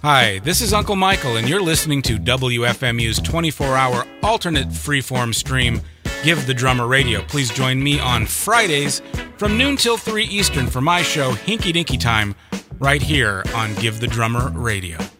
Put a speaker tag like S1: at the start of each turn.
S1: Hi, this is Uncle Michael, and you're listening to WFMU's 24-hour alternate freeform stream, Give the Drummer Radio. Please join me on Fridays from noon till 3 Eastern for my show, Hinky Dinky Time, right here on Give the Drummer Radio.